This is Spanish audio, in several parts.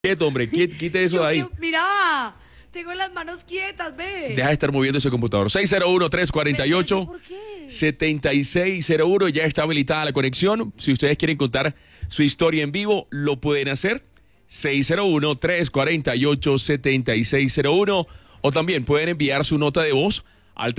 Quieto, hombre, quite eso de ahí. Mira, tengo las manos quietas, ve. Deja de estar moviendo ese computador. ¿Por qué? 601-348-7601. Ya está habilitada la conexión. Si ustedes quieren contar su historia en vivo, lo pueden hacer. 601-348-7601. O también pueden enviar su nota de voz al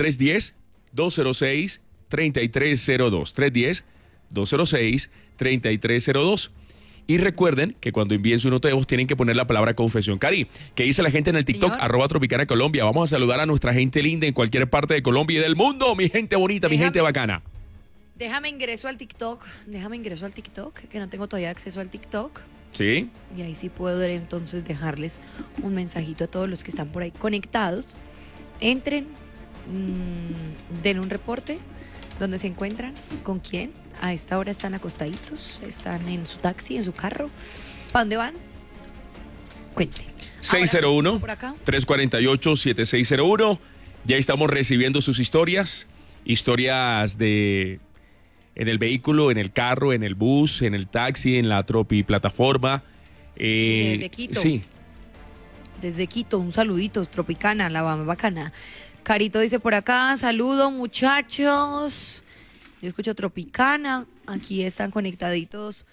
310-206-3302. 310-206-3302. Y recuerden que cuando envíen su nota de voz tienen que poner la palabra confesión. Cari, ¿qué dice la gente en el TikTok? Señor. @Tropicana Colombia. Vamos a saludar a nuestra gente linda en cualquier parte de Colombia y del mundo. Mi gente bonita, mi gente bacana. Déjame ingreso al TikTok, que no tengo todavía acceso al TikTok. ¿Sí? Y ahí sí puedo entonces dejarles un mensajito a todos los que están por ahí conectados. Entren, den un reporte, dónde se encuentran, con quién. A esta hora están acostaditos, están en su taxi, en su carro. ¿Para dónde van? Cuenten. Ahora sí, por acá. 601-348-7601. Ya estamos recibiendo sus historias. Historias de en el vehículo, en el carro, en el bus, en el taxi, en la Tropi plataforma. Desde Quito. Sí. Desde Quito, un saludito, Tropicana, la bacana. Carito dice por acá, saludo muchachos. Yo escucho Tropicana, aquí están conectaditos.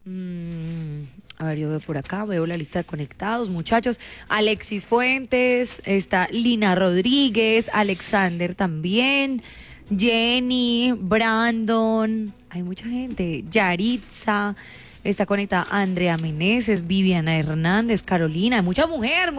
A ver, yo veo por acá, veo la lista de conectados, muchachos. Alexis Fuentes, está Lina Rodríguez, Alexander también, Jenny, Brandon, hay mucha gente, Yaritza, está conectada Andrea Meneses, Viviana Hernández, Carolina, mucha mujer.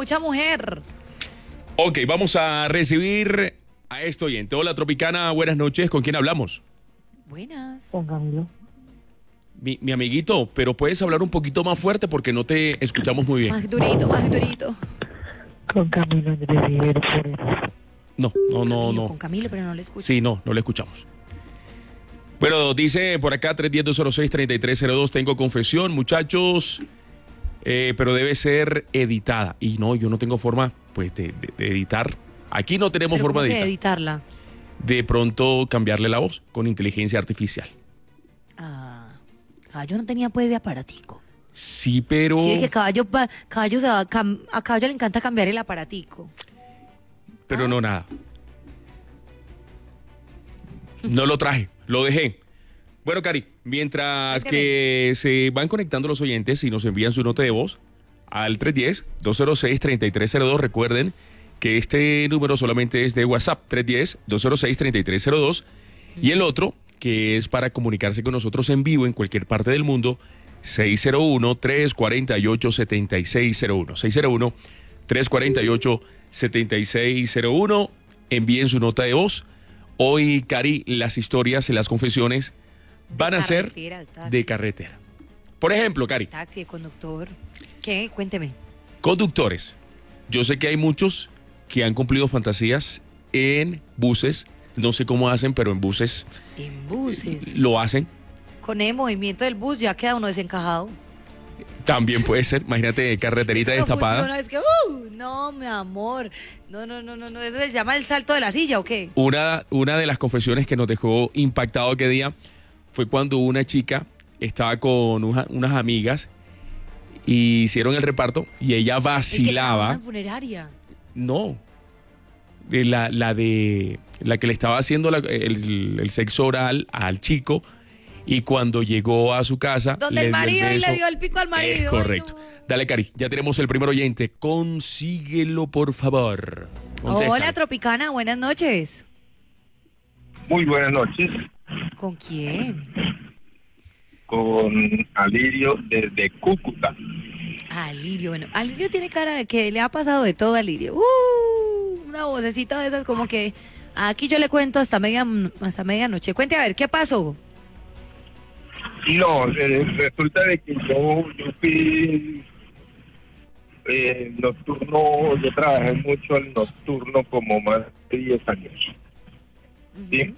Ok, vamos a recibir a este oyente. Hola, Tropicana, buenas noches. ¿Con quién hablamos? Buenas. Con Camilo. Mi amiguito, pero puedes hablar un poquito más fuerte porque no te escuchamos muy bien. Más durito. Con Camilo Andrés Rivero por eso. No. Con Camilo, pero no le escucho. Sí, no le escuchamos. Bueno, dice por acá 310-206-3302. Tengo confesión, muchachos, pero debe ser editada. Y no, yo no tengo forma, pues, de editar. Aquí no tenemos ¿Pero forma cómo de que editar. editarla? De pronto cambiarle la voz con inteligencia artificial. Caballo no tenía pues de aparatico. Sí, pero... Sí, es que caballo a caballo le encanta cambiar el aparatico. Pero no nada. No lo traje, lo dejé. Bueno, Cari, mientras que se van conectando los oyentes y nos envían su nota de voz al 310-206-3302, recuerden que este número solamente es de WhatsApp, 310-206-3302, y el otro, que es para comunicarse con nosotros en vivo en cualquier parte del mundo, 601-348-7601. 601-348-7601. Envíen su nota de voz. Hoy, Cari, las historias y las confesiones van a ser de carretera. Por ejemplo, Cari. Taxi, de conductor. ¿Qué? Cuénteme. Conductores. Yo sé que hay muchos que han cumplido fantasías en buses. No sé cómo hacen, pero en buses En buses. lo hacen. Con el movimiento del bus ya queda uno desencajado. También puede ser. Imagínate, carreterita Eso no destapada. funciona, es que, no, mi amor. No. ¿Eso se llama el salto de la silla o qué? Una de las confesiones que nos dejó impactado aquel día fue cuando una chica estaba con unas amigas y hicieron el reparto y ella El que trabaja vacilaba. en funeraria. No. La que le estaba haciendo el sexo oral al chico y cuando llegó a su casa Donde el dio marido y le beso. dio el pico al marido. Es Ay, correcto. no. Dale, Cari, ya tenemos el primer oyente. Consíguelo, por favor. Contesta. Hola, Tropicana, buenas noches. Muy buenas noches, ¿Con quién? con Alirio desde Cúcuta. Alirio, bueno, Alirio tiene cara de que le ha pasado de todo a Alirio. Una vocecita de esas como que aquí yo le cuento hasta medianoche. Cuente a ver, ¿qué pasó? No, resulta de que yo fui nocturno, yo trabajé mucho en nocturno como más de 10 años. ¿Sí?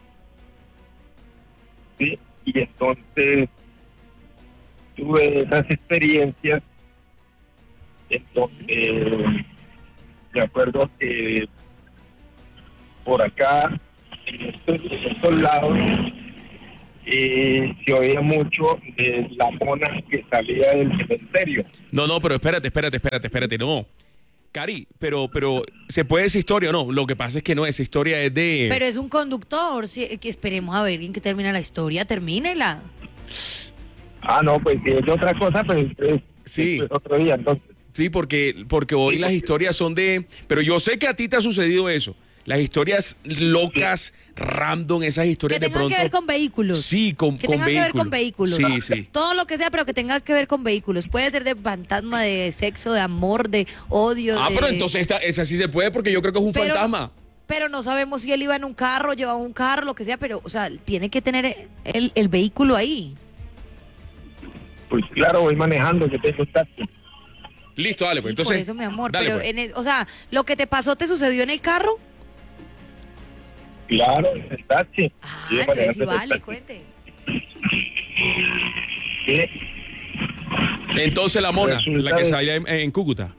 ¿Sí? Y entonces tuve esas experiencias. Entonces, me acuerdo que por acá, en estos lados, se oía mucho de la mona que salía del cementerio. No, pero espérate, no. Cari, pero ¿se puede esa historia o no? Lo que pasa es que no, esa historia es de... Pero es un conductor, que esperemos a ver en qué termina la historia, termínela. Ah, no, pues si es otra cosa, pues Sí. es otro día, entonces. Sí, porque hoy las historias son de... Pero yo sé que a ti te ha sucedido eso. Las historias locas, random, esas Que historias de tengan pronto... que ver con vehículos. Sí, Que tenga que ver con vehículos. Sí. Todo lo que sea, pero que tenga que ver con vehículos. Puede ser de fantasma, de sexo, de amor, de odio. Pero entonces esa sí se puede porque yo creo que es un fantasma. Pero no sabemos si él iba en un carro, llevaba un carro, lo que sea, pero, o sea, tiene que tener el vehículo ahí. Pues claro, voy manejando, que tengo taxi. Listo, dale, pues Sí, entonces... por eso, mi amor. Dale, Pero, pues. o sea, ¿lo que te pasó te sucedió en el carro? Claro, en el taxi. Ah, Sí, entonces sí manejando en el vale, taxi. cuente. Sí. Entonces la mona, Resulta la que de- salía en Cúcuta.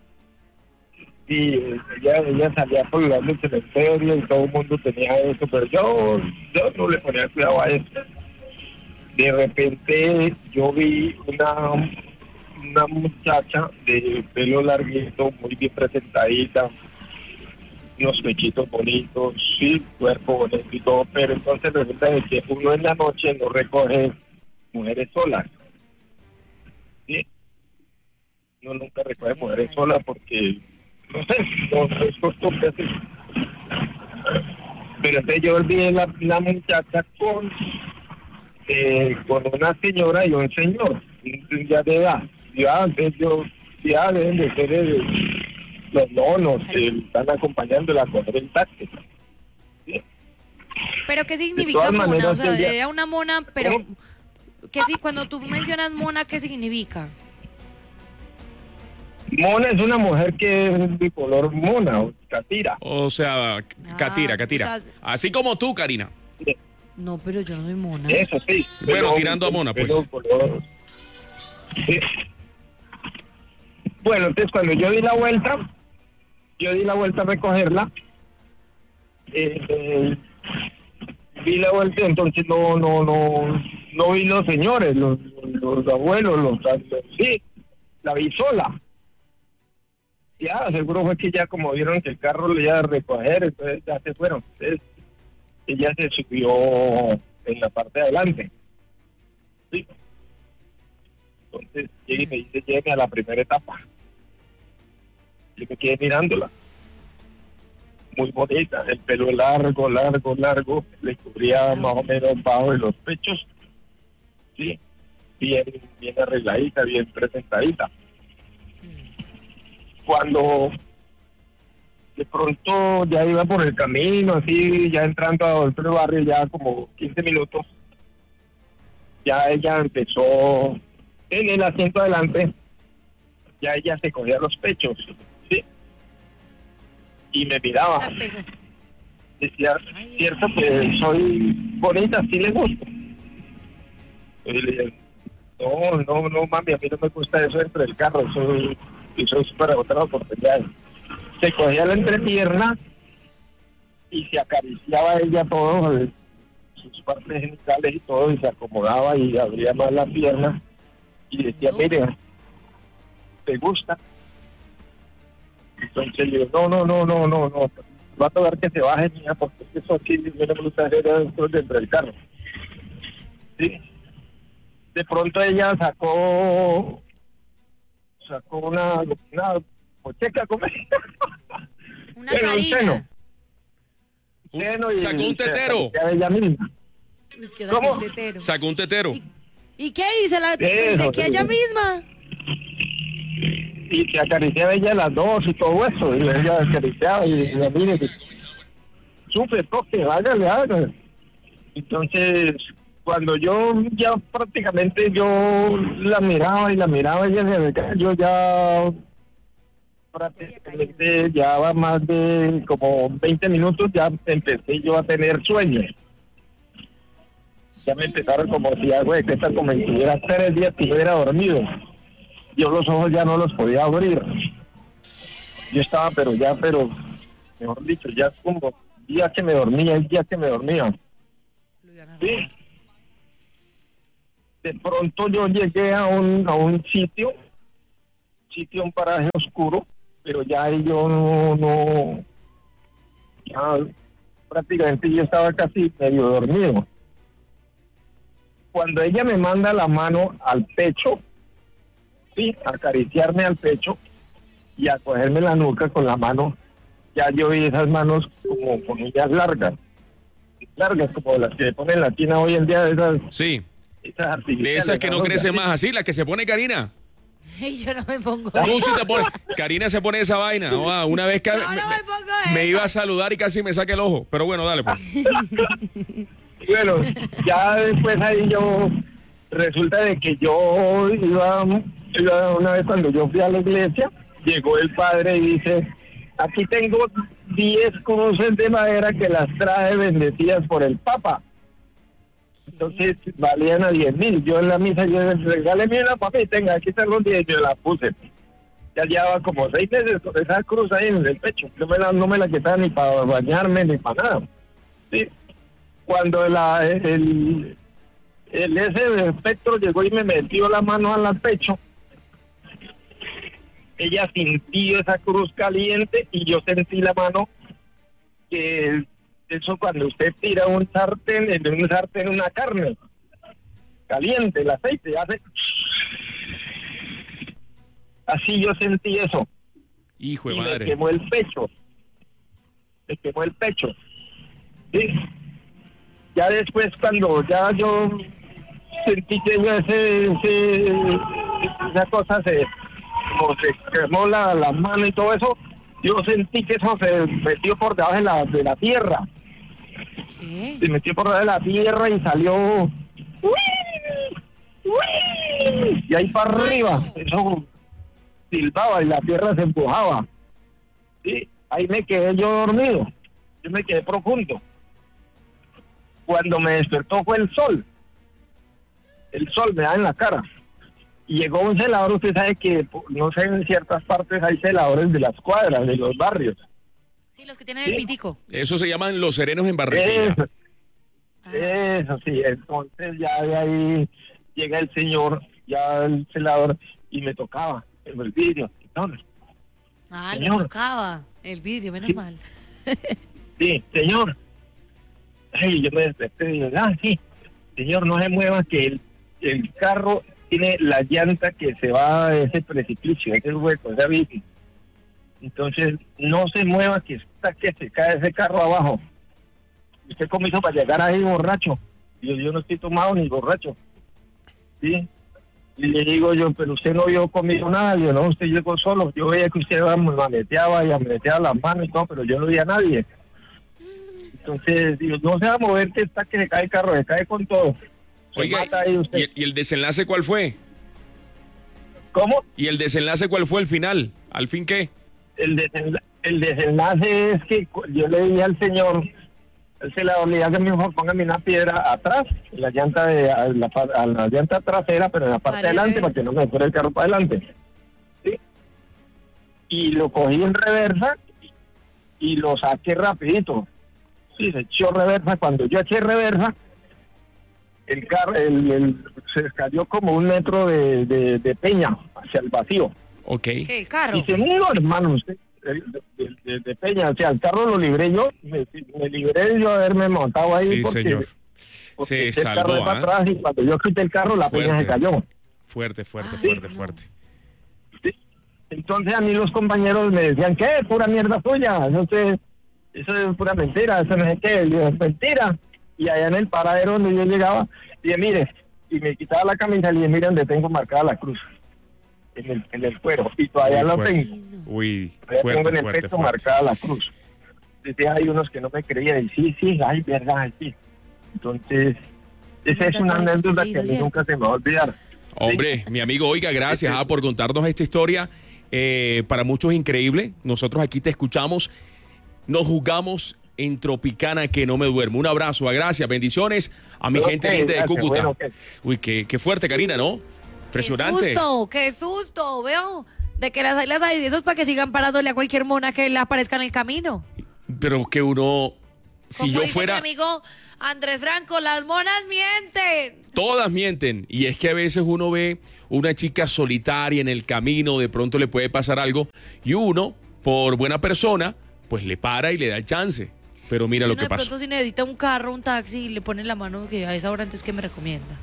Y ella salía colgando el cementerio y todo el mundo tenía eso, pero yo no le ponía cuidado a eso. De repente yo vi una muchacha de pelo larguito, muy bien presentadita, unos pechitos bonitos, sí, cuerpo bonito y todo, pero entonces resulta de que uno en la noche no recoge mujeres solas. ¿Sí? Uno nunca recoge mujeres solas porque, no sé, no es costumbre así. Pero entonces yo vi la muchacha con una señora y un señor, ya de edad. Ya, ya deben de ser los monos que están acompañándola con el taxi. ¿Sí? ¿Pero qué De significa todas mona? maneras, O sea, ella- era una mona, pero... ¿Cómo? ¿Qué sí, cuando tú mencionas mona, ¿qué significa? Mona es una mujer que es de color mona, o catira. O sea, Catira. o sea- Así como tú, Karina. No, pero yo no soy mona. Eso sí. Bueno, tirando a mona, pues. Color. Sí. Bueno, entonces cuando yo di la vuelta a recogerla, di la vuelta, entonces no vi los señores, los abuelos, sí, la vi sola. Ya, seguro fue que ya como vieron que el carro le iba a recoger, entonces ya se fueron. Entonces ella se subió en la parte de adelante. Sí. Entonces llega y me dice, llegue a la primera etapa. Yo me quedé mirándola. Muy bonita, el pelo largo, le cubría más o menos bajo de los pechos. Sí, bien arregladita, bien presentadita. Cuando de pronto ya iba por el camino, así, ya entrando a otro barrio, ya como 15 minutos, ya ella empezó en el asiento adelante, ya ella se cogía los pechos, ¿sí? Y me miraba, Empezó. decía, cierto que soy bonita, sí le gusto. Y le dije, no, mami, a mí no me gusta eso dentro del carro, soy para otras oportunidades. Se cogía la entrepierna y se acariciaba ella todo, sus partes genitales y todo, y se acomodaba y abría más la pierna y decía, mire, ¿te gusta? Entonces le digo, no, va a tocar que se baje, mía, porque eso aquí no me gusta hacer dentro del carro. Sí. De pronto ella sacó una pocheca, ¿cómo es? Una Pero un carina. seno. Seno y Sacó un se tetero. acariciaba ella misma. Es que ¿Cómo? un tetero. Sacó un tetero. ¿Y qué dice? Eso, ¿Dice que ella sí. misma? Y se acariciaba ella las dos y todo eso. Y ella acariciaba y decía, mire, sufre, toque, hágale. Entonces, cuando yo ya prácticamente yo la miraba, ella se me caía, yo ya prácticamente ya va más de como 20 minutos, ya empecé yo a tener sueño. Ya me empezaron como si algo de que esta como si tuviera 3 días que yo hubiera dormido. Yo los ojos ya no los podía abrir. Yo estaba, pero mejor dicho, ya como día que me dormía. Sí. De pronto yo llegué a un sitio, un paraje oscuro, pero ya ahí yo ya prácticamente yo estaba casi medio dormido. Cuando ella me manda la mano al pecho, sí, a acariciarme al pecho y a cogerme la nuca con la mano, ya yo vi esas manos como con uñas largas como las que se ponen en la China hoy en día, de esas, Sí, esas de artificiales, esas que no ¿no? crecen más, así, la que se pone Karina. Y yo no me pongo. Tú sí te pones. Karina se pone esa vaina. ¿No? Una vez que Yo no me pongo me eso. iba a saludar y casi me saca el ojo. Pero bueno, dale pues. Bueno, ya después ahí resulta de que yo iba una vez cuando yo fui a la iglesia, llegó el padre y dice, aquí tengo 10 cruces de madera que las trae bendecidas por el Papa. Entonces valían a 10,000. Yo en la misa, yo regáleme una, papi, tenga, aquí están los 10, yo la puse. Ya llevaba como 6 meses con esa cruz ahí en el pecho. No me la quitaba ni para bañarme ni para nada. Sí. Cuando el ese espectro llegó y me metió la mano al pecho, ella sintió esa cruz caliente y yo sentí la mano, que eso cuando usted tira en un sartén una carne caliente, el aceite hace, así yo sentí eso. Hijo de Y me madre. quemó el pecho, sí. Ya después cuando ya yo sentí que esa cosa como se quemó la mano y todo eso, yo sentí que eso se metió por debajo de la tierra. ¿Qué? Se metió por debajo de la tierra y salió y ahí para arriba, eso silbaba y la tierra se empujaba. Sí, ahí me quedé yo dormido, yo me quedé profundo. Cuando me despertó fue el sol me da en la cara. Y llegó un celador, usted sabe que, no sé, en ciertas partes hay celadores de las cuadras, de los barrios. Sí, los que tienen el pitico. Eso se llaman los serenos en Barranquilla. Eso sí, entonces ya de ahí llega el señor, ya el celador, y me tocaba el vidrio. Entonces, Le señor. tocaba el vidrio, menos Sí. mal. Sí, señor. Ay, yo me desperté y digo, sí, señor, no se mueva, que el carro tiene la llanta que se va a ese precipicio, ese hueco, esa bici. Entonces, no se mueva, que está que se cae ese carro abajo. ¿Usted cómo hizo para llegar ahí borracho? Yo no estoy tomado ni borracho. ¿Sí? Y le digo yo, pero usted no vio conmigo nada. Yo no, usted llegó solo. Yo veía que usted maneteaba y ameteaba las manos y todo, pero yo no vi a nadie. Entonces, digo, no se va a mover, que está que se cae el carro, se cae con todo. Se Oiga, mata ahí usted. ¿y el desenlace cuál fue? ¿Cómo? ¿Y el desenlace cuál fue al final? ¿Al fin qué? El desenlace es que yo le dije al señor, el celador, le dije que mejor póngame una piedra atrás, en la llanta a la llanta trasera, pero en la parte de Vale, adelante, ves. para que no me fuera el carro para adelante. ¿Sí? Y lo cogí en reversa y lo saqué rapidito. Sí, se echó reversa. Cuando yo eché reversa, el carro se cayó como 1 metro de peña hacia el vacío. Ok. ¿Qué? ¿El carro? Y no, hermano, usted, de peña, o sea, el carro lo libré yo, me libré de yo haberme montado ahí. Sí, porque, señor. porque Se eché el carro salvó, de para ¿ah? atrás y cuando yo quité el carro, la peña se Fuerte. cayó. Fuerte. Ay, no. Sí. Entonces a mí los compañeros me decían, ¿qué? Pura mierda tuya, eso es pura mentira, eso no es qué, yo, es mentira. Y allá en el paradero donde yo llegaba, dije, mire, y me quitaba la camisa y le dije, mire donde tengo marcada la cruz, en el cuero, y todavía Muy lo fuerte. tengo. Uy, Todavía tengo en el fuerte. pecho marcada la cruz. Decía, hay unos que no me creían, y sí, ay, verdad, sí. Entonces, esa es una Tatuajes que anécdota se que hizo, a mí ¿cierto? nunca se me va a olvidar. Hombre, mi amigo, oiga, gracias por contarnos esta historia. Para muchos es increíble. Nosotros aquí te escuchamos. Nos jugamos en Tropicana que no me duermo. Un abrazo, gracias, bendiciones a mi Ok, gente linda de gracias, Cúcuta. bueno, Uy, qué fuerte, Karina, ¿no? Impresionante. Qué susto, veo. De que las hay de esos para que sigan parándole a cualquier mona que le aparezca en el camino. Pero que uno si Como yo dice fuera... mi amigo Andrés Franco, las monas mienten. Todas mienten. Y es que a veces uno ve una chica solitaria en el camino, de pronto le puede pasar algo, y uno, por buena persona, pues le para y le da el chance. Pero mira Si lo uno que de pasó. pronto si necesita un carro, un taxi y le pone la mano que a esa hora, entonces ¿qué me recomienda?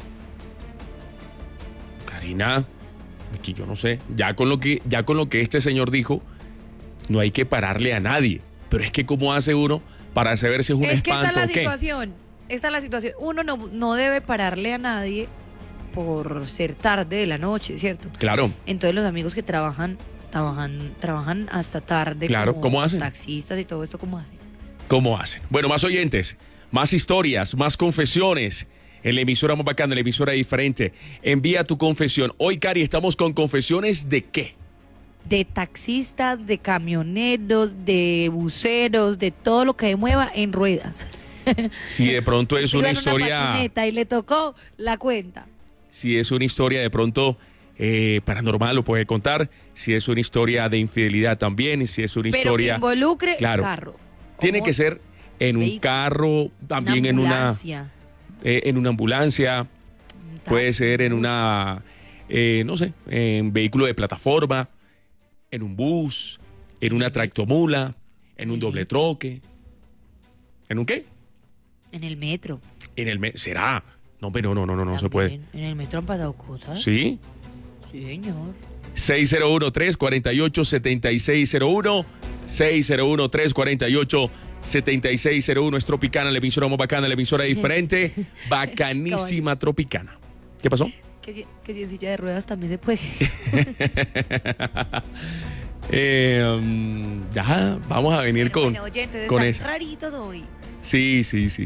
Karina, aquí yo no sé. Ya con lo que este señor dijo, no hay que pararle a nadie. Pero es que ¿cómo hace uno para saber si es un Es que espanto esta es o la qué? situación. Esta es la situación. Uno no debe pararle a nadie por ser tarde de la noche, ¿cierto? Claro. Entonces los amigos que trabajan hasta tarde, Claro, como ¿cómo hacen? taxistas y todo esto, ¿cómo hacen? ¿Cómo hacen? Bueno, más oyentes, más historias, más confesiones. En la emisora más bacana, en la emisora diferente. Envía tu confesión. Hoy, Cari, estamos con confesiones de qué. De taxistas, de camioneros, de buceros, de todo lo que mueva en ruedas. Si de pronto es Iba una en historia, patineta y le tocó la cuenta. si es una historia de pronto paranormal, lo puede contar. Si es una historia de infidelidad también, si es una Pero que historia, involucre claro, carro. tiene Como que ser en un vehículo, carro, también ambulancia, en una ambulancia, un puede taxi, ser en bus. una, no sé, en vehículo de plataforma, en un bus, en una tractomula, en un doble troque. ¿En un qué? En el metro. En el ¿será? No, pero no se puede. También. En el metro han pasado cosas. ¿Sí? Sí, señor. 601-348-7601. 601-348-7601. Es Tropicana, la emisora más bacana, la emisora diferente. Bacanísima Tropicana. ¿Qué pasó? Que si en silla de ruedas también se puede. Ya, vamos a venir con, Bueno, oyentes, con están esa. raritos hoy. Sí.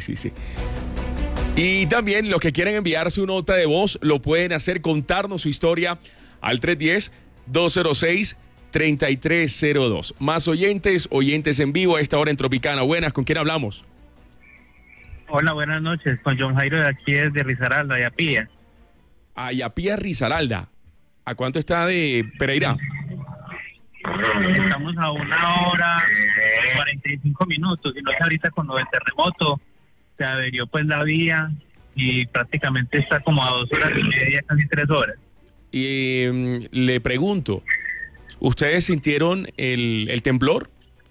Y también los que quieren enviar su nota de voz lo pueden hacer, contarnos su historia al 310-206-3302. Más oyentes en vivo a esta hora en Tropicana. Buenas, ¿con quién hablamos? Hola, buenas noches. Con John Jairo de aquí desde Risaralda, de Apía. Ayapía Risaralda. ¿A cuánto está de Pereira? Estamos a 1 hora 45 minutos. Y no sé, ahorita con lo del terremoto, se averió pues la vía y prácticamente está como a 2 horas y media, casi 3 horas. Y le pregunto, ¿ustedes sintieron el temblor?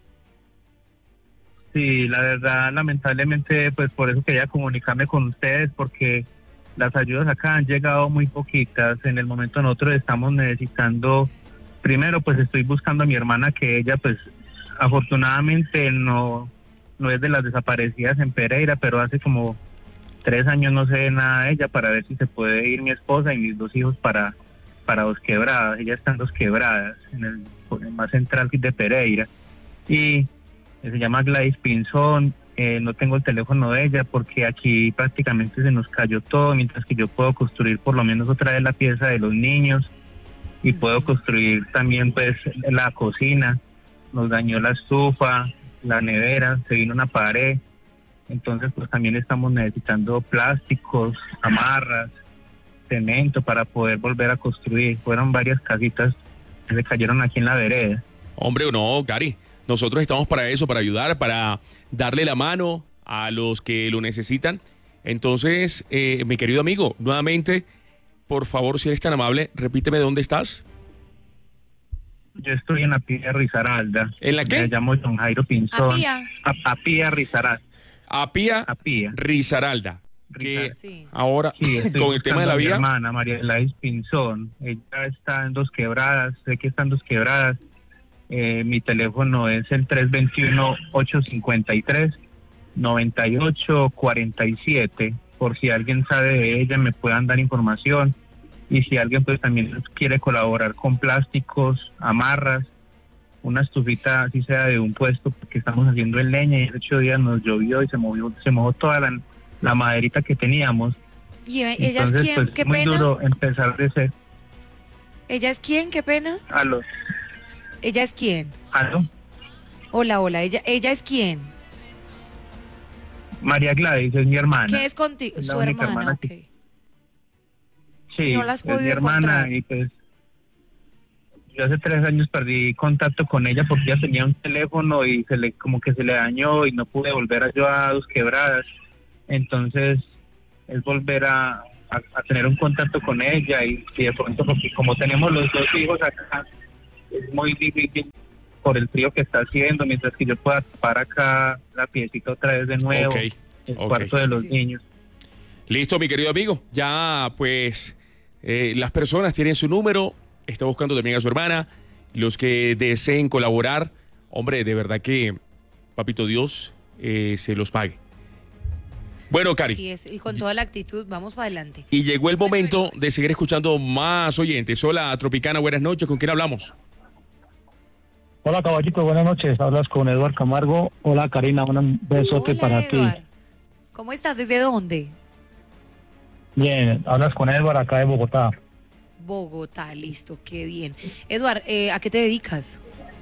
Sí, la verdad, lamentablemente, pues por eso quería comunicarme con ustedes, porque las ayudas acá han llegado muy poquitas. En el momento nosotros estamos necesitando, primero pues estoy buscando a mi hermana, que ella pues afortunadamente no es de las desaparecidas en Pereira, pero hace como 3 años no sé de nada de ella, para ver si se puede ir mi esposa y mis 2 hijos para Dos Quebradas. Ella está en Dos Quebradas, en el más central de Pereira, y se llama Gladys Pinzón. No tengo el teléfono de ella porque aquí prácticamente se nos cayó todo, mientras que yo puedo construir por lo menos otra vez la pieza de los niños y puedo construir también pues la cocina. Nos dañó la estufa, la nevera, se vino una pared. Entonces pues también estamos necesitando plásticos, amarras, cemento para poder volver a construir. Fueron varias casitas que se cayeron aquí en la vereda. Hombre, no, Cari. Nosotros estamos para eso, para ayudar, para darle la mano a los que lo necesitan. Entonces, mi querido amigo, nuevamente, por favor, si eres tan amable, repíteme dónde estás. Yo estoy en Apía Risaralda. ¿En la qué? Me llamo John Jairo Pinzón. Apía. Apía Risaralda. Apía Apía. Risaralda. Que Sí. ahora, Sí, estoy con el tema de la buscando a mi vía, hermana, María Gladys Pinzón. Ella está en Dos Quebradas. Sé que está en Dos Quebradas. Mi teléfono es el 321-853-9847. Por si alguien sabe de ella, me puedan dar información. Y si alguien pues también quiere colaborar con plásticos, amarras, una estufita así sea de un puesto, porque estamos haciendo en leña y hace 8 días nos llovió y se mojó toda la maderita que teníamos. ¿Y ella Entonces, es quién? pues, ¿Qué muy pena? duro empezar de ser. ¿Ella es quién? ¿Qué pena? ¿Aló? ¿Ella es quién? ¿Aló? Hola, ¿ella es quién? María Gladys es mi hermana. ¿Qué es contigo? Es la Su única hermana, hermana ok. Sí, ¿No la has es mi podido hermana encontrar? y pues yo hace 3 años perdí contacto con ella porque ella tenía un teléfono y como que se le dañó y no pude volver a yo a Dos Quebradas. Entonces, es volver a tener un contacto con ella y de pronto, porque como tenemos los 2 hijos acá, es muy difícil por el frío que está haciendo, mientras que yo pueda tapar acá la piecita otra vez de nuevo, el cuarto de los niños. Listo, mi querido amigo. Ya, pues, las personas tienen su número. Está buscando también a su hermana. Los que deseen colaborar, hombre, de verdad que, papito Dios, se los pague. Bueno, Cari. Así es, y con toda la actitud, vamos para adelante. Y llegó el momento de seguir escuchando más oyentes. Hola, Tropicana, buenas noches. ¿Con quién hablamos? Hola, caballito, buenas noches. Hablas con Eduardo Camargo. Hola, Karina, un besote Hola, para Eduard. ti. ¿Cómo estás? ¿Desde dónde? Bien, hablas con Eduardo acá de Bogotá. Bogotá, listo, qué bien. Eduard, ¿a qué te dedicas?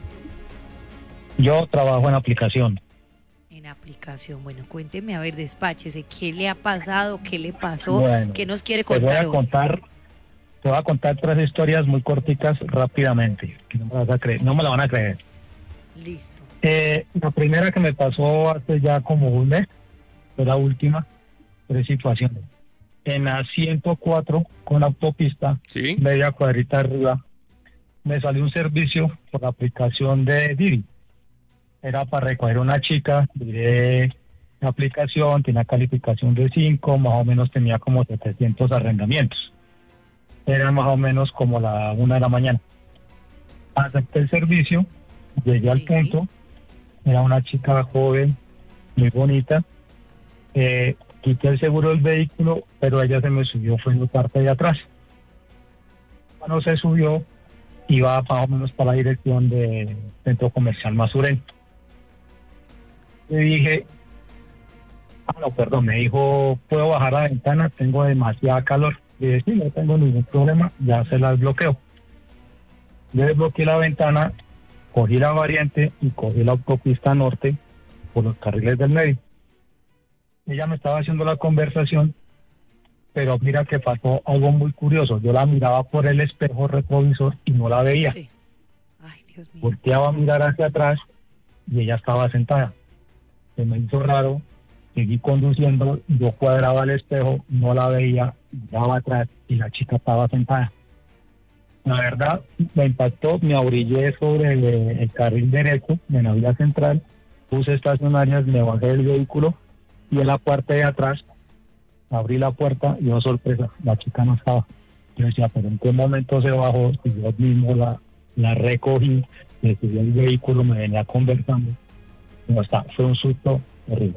Yo trabajo en aplicación. En aplicación. Bueno, cuénteme, a ver, despáchese. ¿Qué le ha pasado? ¿Qué le pasó? Bueno, ¿Qué nos quiere Te voy contar a hoy? te voy a contar 3 historias muy corticas rápidamente, que no me las vas a creer, no me la van a creer. Listo. La primera que me pasó hace ya como un mes, fue la última, 3 situaciones. En la 104 con autopista, Sí. media cuadrita arriba, me salió un servicio por la aplicación de Didi. Era para recoger una chica, miré la aplicación, tenía calificación de 5, más o menos tenía como 700 arrendamientos. Era más o menos como la 1 de la mañana. Acepté el servicio, llegué al Sí. punto, era una chica joven, muy bonita. Quité el seguro del vehículo, pero ella se me subió, fue en la parte de atrás. Cuando se subió, iba más o menos para la dirección del Centro Comercial Masurén. Le dije, me dijo, ¿puedo bajar la ventana? Tengo demasiada calor. Le dije, sí, no tengo ningún problema, ya se la desbloqueo. Le desbloqueé la ventana, cogí la variante y cogí la autopista norte por los carriles del medio. Ella me estaba haciendo la conversación, pero mira que pasó algo muy curioso. Yo la miraba por el espejo retrovisor y no la veía. Sí. Ay, Dios mío. Volteaba a mirar hacia atrás y ella estaba sentada. Se me hizo raro, seguí conduciendo, yo cuadraba el espejo, no la veía, miraba atrás y la chica estaba sentada. La verdad, me impactó, me abrillé sobre el carril derecho de la vía central, puse estacionarias, me bajé del vehículo y en la parte de atrás abrí la puerta y oh sorpresa, la chica no estaba. Yo decía, pero en qué momento se bajó, si yo mismo la recogí, me subí al vehículo, me venía conversando. No está, fue un susto horrible.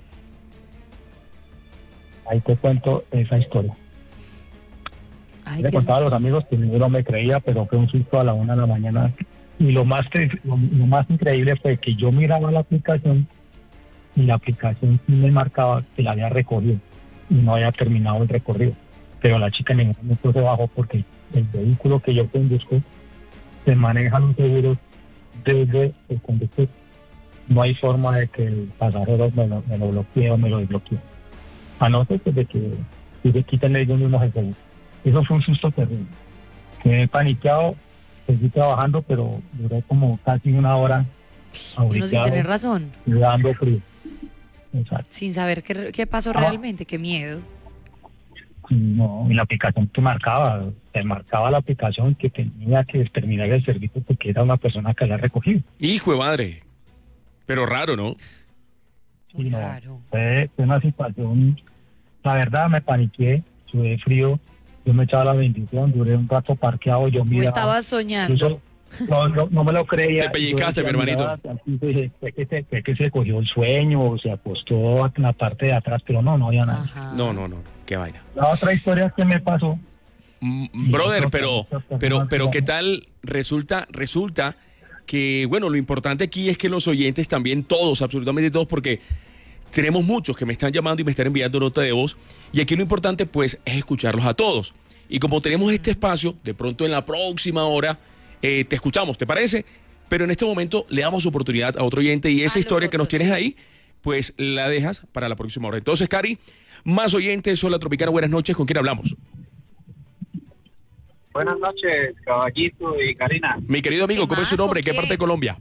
Ahí te cuento esa historia. Ay, Le Dios contaba a mío. los amigos que ninguno me creía, pero fue un susto a la 1 de la mañana. Y lo más increíble fue que yo miraba la aplicación y la aplicación sí me marcaba que la había recogido y no había terminado el recorrido. Pero la chica en ningún momento se bajó porque el vehículo que yo conduzco se maneja los seguros desde el conductor. No hay forma de que el pasajero me lo bloquee o me lo desbloquee. A no ser pues, de que si le quiten ellos mismos el seguro. Eso fue un susto terrible. Quedé paniqueado, seguí trabajando, pero duré como casi 1 hora Y uno sin tener razón, dando frío. Exacto. sin saber qué pasó realmente, qué miedo. No, y la aplicación te marcaba la aplicación que tenía que terminar el servicio porque era una persona que la había recogido. Hijo de madre. Pero raro, ¿no? Muy Y no, raro. fue una situación, la verdad me paniqué, sudé frío, yo me echaba la bendición, duré un rato parqueado, yo ¿O miraba. estabas soñando? Incluso, no me lo creía. Te pellizcaste, Yo mi hermanito. miraba, así dije, fue que se cogió el sueño o se acostó en la parte de atrás, pero no había nada. Ajá. No. Qué vaina. La otra historia que me pasó, Brother, Otro, pero ¿qué tal? Resulta que, bueno, lo importante aquí es que los oyentes también, todos, absolutamente todos, porque tenemos muchos que me están llamando y me están enviando nota de voz, y aquí lo importante, pues, es escucharlos a todos. Y como tenemos este espacio, de pronto en la próxima hora, te escuchamos, ¿te parece? Pero en este momento le damos oportunidad a otro oyente y esa A historia los que nos otros, tienes sí. ahí, pues la dejas para la próxima hora. Entonces, Cari, más oyentes, Hola Tropicana, buenas noches, ¿con quién hablamos? Buenas noches, Caballito y Karina. Mi querido amigo, ¿Qué ¿cómo es su más? nombre? ¿Con ¿Qué quién? parte de Colombia?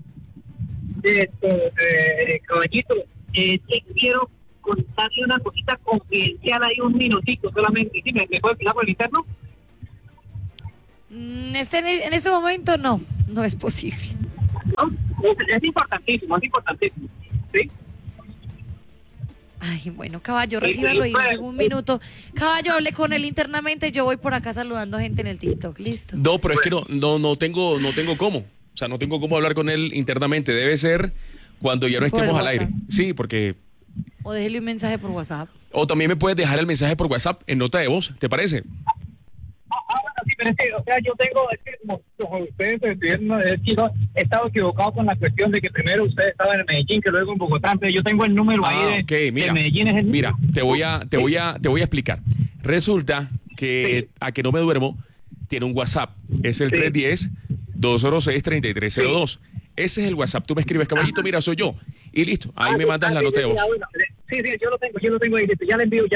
Caballito, te quiero contarle una cosita confidencial ahí un minutito solamente. ¿Sí? ¿Me puede explicar por el interno? En este momento no es posible. No, es importantísimo, ¿sí? Ay, bueno, caballo, recíbalo ahí en un minuto. Caballo, hable con él internamente, yo voy por acá saludando gente en el TikTok, listo. No, pero es que no tengo cómo. O sea, no tengo cómo hablar con él internamente. Debe ser cuando ya no Por el estemos al aire. WhatsApp. Sí, porque... O déjele un mensaje por WhatsApp. O también me puedes dejar el mensaje por WhatsApp en nota de voz, ¿te parece? Sí, pero es que, o sea, yo tengo, es que como ustedes entienden, es que yo he estado equivocado con la cuestión de que primero ustedes estaban en Medellín, que luego en Bogotá. Entonces yo tengo el número ahí de, ok, mira, de Medellín. Es el mira, mismo. te voy a explicar. Resulta que A Que No Me Duermo tiene un WhatsApp. Es el 310-206-3302. Ese es el WhatsApp. Tú me escribes, caballito, mira, soy yo. Y listo, ahí me mandas la nota de voz. Sí, yo lo tengo ahí. Ya le envío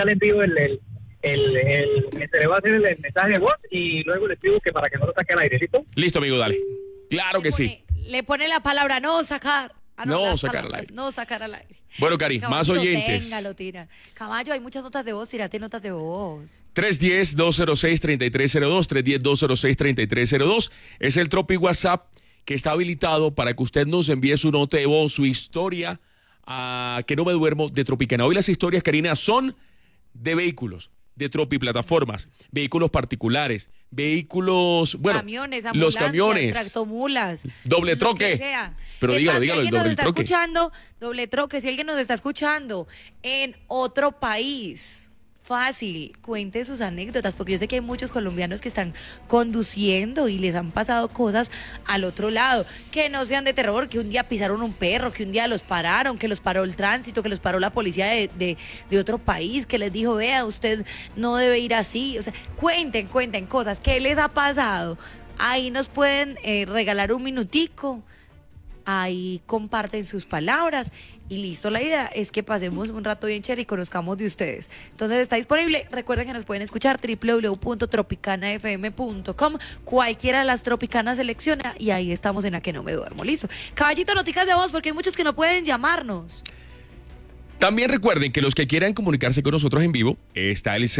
se le va a hacer el mensaje de voz y luego le pido que para que no lo saque al aire, ¿listo? Listo, amigo, dale. Claro que sí. Le pone la palabra no sacar. No las sacar al palabras, aire. No sacar al aire. Bueno, Cari, más Caballito, oyentes. téngalo, tira. Caballo, hay muchas notas de voz, tírate notas de voz. 310-206-3302, 310-206-3302. Es el Tropi WhatsApp que está habilitado para que usted nos envíe su nota de voz, su historia, a Que No Me Duermo de Tropicana. Hoy las historias, Karina, son de vehículos, de Tropi plataformas, vehículos particulares, vehículos, bueno, Camiones, los ambulancias, camiones, tractomulas. doble lo troque. que sea. Pero Es dígalo, más, dígalo, si el alguien nos doble está troque. escuchando, doble troque, si alguien nos está escuchando en otro país, fácil, cuente sus anécdotas, porque yo sé que hay muchos colombianos que están conduciendo y les han pasado cosas al otro lado, que no sean de terror, que un día pisaron un perro, que un día los pararon, que los paró el tránsito, que los paró la policía de otro país, que les dijo, vea, usted no debe ir así. O sea, cuenten cosas, ¿qué les ha pasado? Ahí nos pueden regalar un minutico, ahí comparten sus palabras y listo. La idea es que pasemos un rato bien chévere y conozcamos de ustedes. Entonces está disponible, recuerden que nos pueden escuchar www.tropicanafm.com, cualquiera de las Tropicanas selecciona y ahí estamos en A Que No Me Duermo, listo. Caballito, noticas de voz porque hay muchos que no pueden llamarnos. También recuerden que los que quieran comunicarse con nosotros en vivo, está el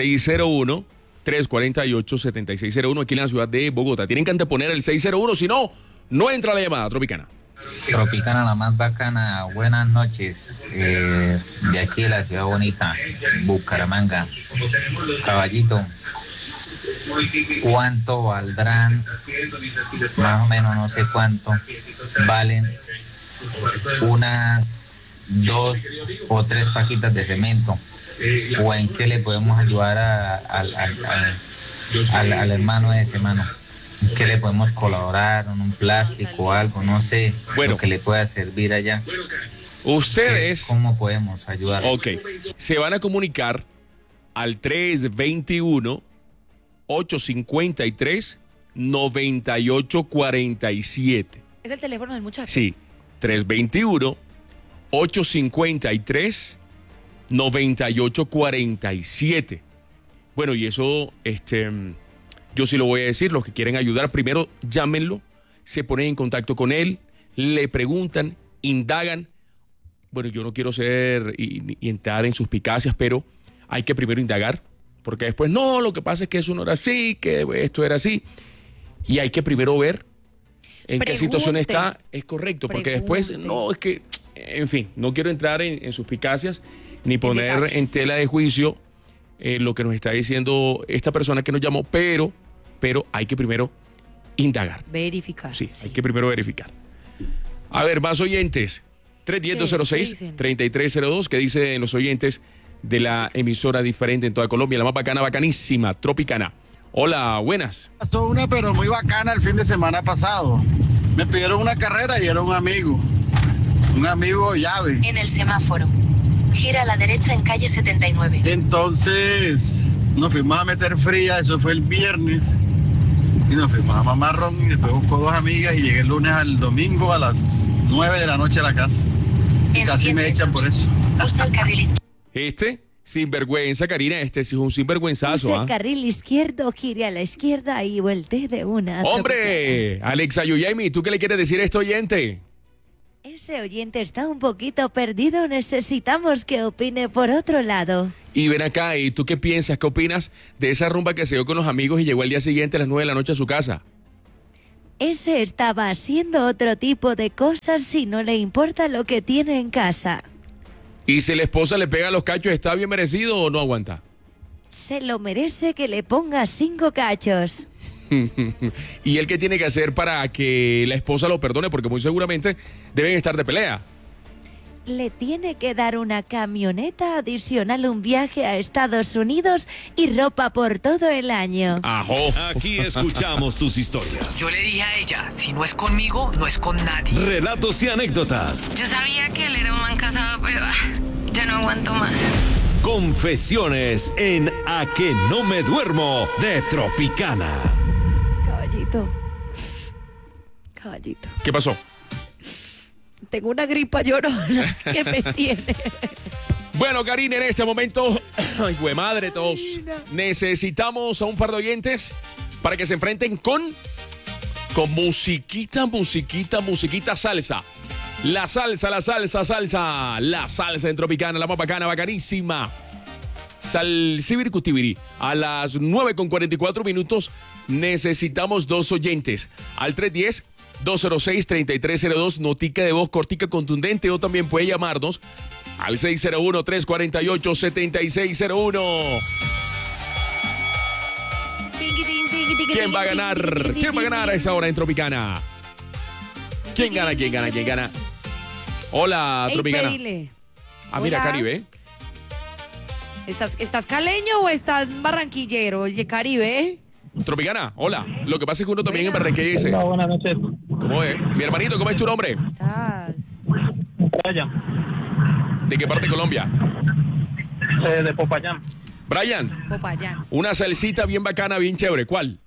601-348-7601 aquí en la ciudad de Bogotá. Tienen que anteponer el 601, si no, no entra la llamada Tropicana. Tropicana, la más bacana. Buenas noches. De aquí de la ciudad bonita, Bucaramanga. Caballito, ¿cuánto valdrán? Más o menos, no sé cuánto valen unas 2 o 3 paquitas de cemento. ¿O en qué le podemos ayudar al hermano de ese mano? ¿Qué le podemos colaborar? ¿Un plástico o algo? No sé, bueno, lo que le pueda servir allá. Ustedes... ¿Cómo podemos ayudar? Ok, se van a comunicar al 321-853-9847. Es el teléfono del muchacho. Sí, 321-853-9847. Bueno, y eso, yo sí lo voy a decir, los que quieren ayudar, primero llámenlo, se ponen en contacto con él, le preguntan, indagan. Bueno, yo no quiero ser y entrar en suspicacias, pero hay que primero indagar, porque después, no, lo que pasa es que eso no era así, que esto era así. Y hay que primero ver en qué situación está, es correcto, porque después, no, es que, en fin, no quiero entrar en suspicacias ni poner en tela de juicio lo que nos está diciendo esta persona que nos llamó, pero hay que primero indagar. Verificar. Sí, hay que primero verificar. A ver, más oyentes. 310-206-3302, que dicen los oyentes de la emisora diferente en toda Colombia, la más bacana, bacanísima, Tropicana. Hola, buenas. Pasó una, pero muy bacana el fin de semana pasado. Me pidieron una carrera y era un amigo llave. En el semáforo. Gira a la derecha en calle 79. Entonces nos fuimos a meter fría, eso fue el viernes. Y nos fuimos a Mamarrón y después busco 2 amigas y llegué el lunes al domingo a las 9 de la noche a la casa. Y casi me echan por eso. Usa el carril izquierdo. Sinvergüenza, Karina, este sí es un sinvergüenzazo. Use el carril izquierdo, gire a la izquierda y voltee de una. ¡Hombre! Alexa Yuyaimi, ¿tú qué le quieres decir a este oyente? Ese oyente está un poquito perdido, necesitamos que opine por otro lado. Y ven acá, ¿y tú qué piensas? ¿Qué opinas de esa rumba que se dio con los amigos y llegó al día siguiente a las 9 de la noche a su casa? Ese estaba haciendo otro tipo de cosas si no le importa lo que tiene en casa. ¿Y si la esposa le pega los cachos, está bien merecido o no aguanta? Se lo merece que le ponga 5 cachos. ¿Y él qué tiene que hacer para que la esposa lo perdone? Porque muy seguramente deben estar de pelea. Le tiene que dar una camioneta adicional, un viaje a Estados Unidos y ropa por todo el año. ¡Ajo! Aquí escuchamos tus historias. Yo le dije a ella, si no es conmigo, no es con nadie. Relatos y anécdotas. Yo sabía que él era un man casado, pero ya no aguanto más. Confesiones en A que no me duermo de Tropicana. Caballito. ¿Qué pasó? Tengo una gripa llorona que me tiene. Bueno, Karina, en este momento, ay, güey madre, todos necesitamos a un par de oyentes para que se enfrenten con musiquita salsa. La salsa en Tropicana, la más bacana, bacanísima. Salsibiri Cutibiri. A las 9:44 necesitamos 2 oyentes. Al 310-206-3302, notica de voz cortica contundente, o también puede llamarnos al 601-348-7601. ¿Quién va a ganar? ¿Quién va a ganar a esa hora en Tropicana? ¿Quién gana? Hola, Tropicana. Ah, mira, Caribe. ¿Estás caleño o estás barranquillero? Oye, Caribe. Tropicana, hola. Lo que pasa es que uno también en Barranquilla dice. Hola, buenas noches. ¿Cómo es? Mi hermanito, ¿cómo es tu nombre? ¿Estás? Brian. ¿De qué parte de Colombia? De Popayán. Brian. Popayán. Una salsita bien bacana, bien chévere. ¿Cuál?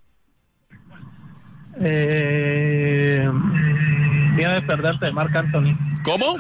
Miedo de perderte de Marc Anthony. ¿Cómo?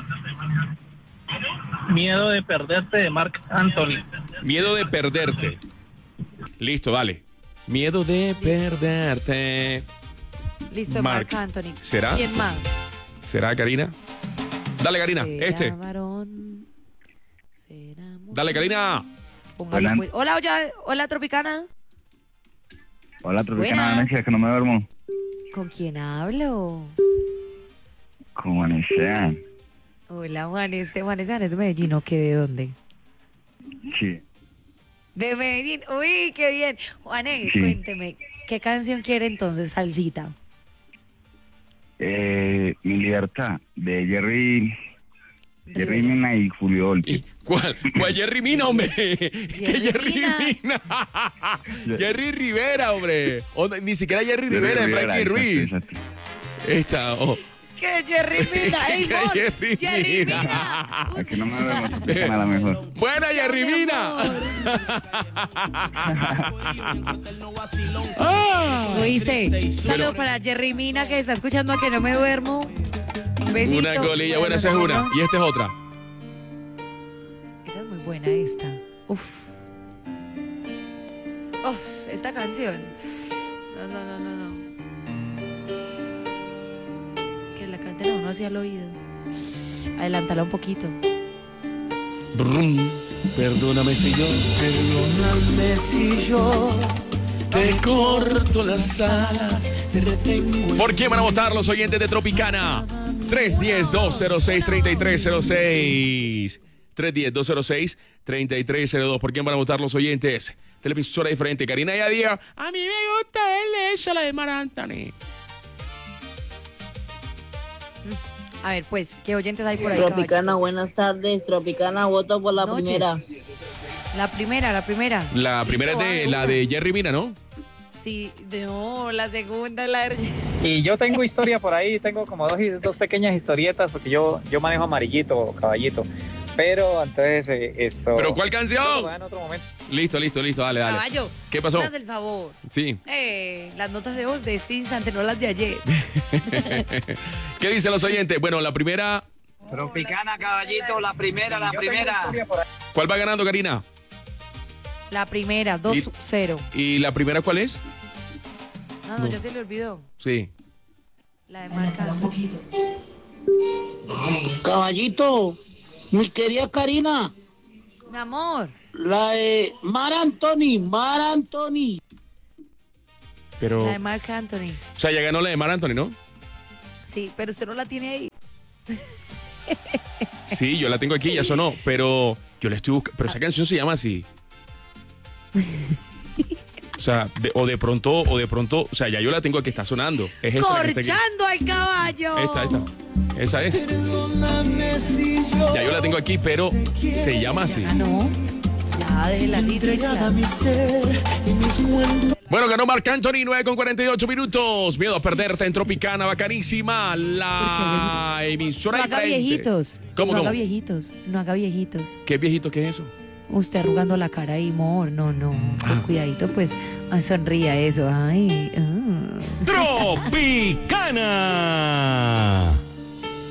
Miedo de perderte de Marc Anthony. Miedo de perderte. Listo, dale. Miedo de perderte. Listo, Marc Anthony. ¿Será? ¿Quién más? ¿Será, Karina? Dale, Karina. ¿Será varón? Dale, Karina. Póngale, pues. Hola, Tropicana. Hola, Tropicana, Buenas. Vanessa, que no me duermo. ¿Con quién hablo? Con Vanessa. Hola, Juan es de Medellín, ¿o qué? ¿De dónde? Sí. De Medellín. Uy, qué bien. Juanes, Sí. cuénteme, ¿qué canción quiere entonces, salsita? Mi libertad, de Jerry Mina y Julio Volpi. ¿Cuál Jerry Mina, hombre? ¿Qué Jerry Mina? Jerry Rivera, hombre. Ni siquiera Jerry Rivera, es Frankie Ruiz. Esta, Es que Jerry Mina, ey, Mon, Jerry Mina. A que no me duermo, a la mejor. Buena Jerry Mina. ¿Oíste? Saludos para Jerry Mina, que está escuchando a Que No Me Duermo. Un besito. Una colilla, bueno, esa es una. Y esta es otra. Esa es muy buena, esta. Uf, esta canción. No. Que la canten a uno hacia el oído. Adelántala un poquito. Brum. Perdóname si yo te corto las alas, te retengo. ¿Por quién van a votar los oyentes de Tropicana? 310-206-3306. 310-206-3302. ¿Por quién van a votar los oyentes? Televisora diferente. Karina y Adía. A mí me gusta la de Marc Anthony. A ver, pues, ¿qué oyentes hay por ahí? Tropicana, caballito? buenas tardes. Tropicana, voto por la Noches. primera. La primera. La primera es de la de Jerry Mina, ¿no? Sí, no, la segunda es la de... Y yo tengo historia por ahí, tengo como dos pequeñas historietas, porque yo manejo amarillito, caballito. Pero entonces esto... ¿Pero cuál canción? En otro momento. Listo, dale. Caballo, ¿Qué pasó? me haces el favor. Sí. Las notas de voz de este instante, no las de ayer. ¿Qué dicen los oyentes? Bueno, la primera... Tropicana, caballito, la primera. ¿Cuál va ganando, Karina? La primera, 2-0. ¿Y la primera cuál es? No, ya se le olvidó. Sí. La de Marc Anthony. Caballito, mi querida Karina. Mi amor. La de Mar Anthony. Pero, la de Marc Anthony. O sea, ya ganó la de Marc Anthony, ¿no? Sí, pero usted no la tiene ahí. Sí, yo la tengo aquí, ya sonó, pero yo la estoy buscando. Pero esa canción se llama así. O sea, de pronto, o sea, ya yo la tengo aquí, está sonando. Es esta ¡Corchando al caballo! Esa es. Ya yo la tengo aquí, pero se llama así. Ya ganó. Ya, déjela así, tranquila. Bueno, ganó Marc Anthony, 9:48. Miedo a perderte en Tropicana, bacanísima. La emisora No haga viejitos. ¿Cómo? No haga viejitos. No haga viejitos. ¿Qué viejito? ¿Qué es eso? Usted arrugando la cara ahí, amor. No. Con cuidadito, pues. Sonría eso. Ay. Tropicana.